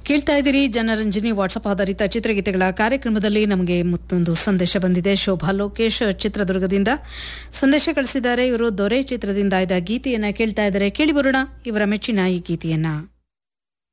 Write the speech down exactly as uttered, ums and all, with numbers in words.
ಕೇಳ್ತಾ ಇದ್ದೀರಿ ಜನರಂಜನಿ ವಾಟ್ಸಪ್ ಆಧಾರಿತ ಚಿತ್ರಗೀತೆಗಳ ಕಾರ್ಯಕ್ರಮದಲ್ಲಿ ನಮಗೆ ಮತ್ತೊಂದು ಸಂದೇಶ ಬಂದಿದೆ. ಶೋಭಾ ಲೋಕೇಶ್ ಚಿತ್ರದುರ್ಗದಿಂದ ಸಂದೇಶ ಕಳಿಸಿದ್ದಾರೆ. ಇವರು ದೊರೆ ಚಿತ್ರದಿಂದ ಆಯ್ದ ಗೀತೆಯನ್ನ ಕೇಳ್ತಾ ಇದ್ದಾರೆ. ಕೇಳಿ ಬರೋಣ ಇವರ ಮೆಚ್ಚಿನ ಈ ಗೀತೆಯನ್ನ.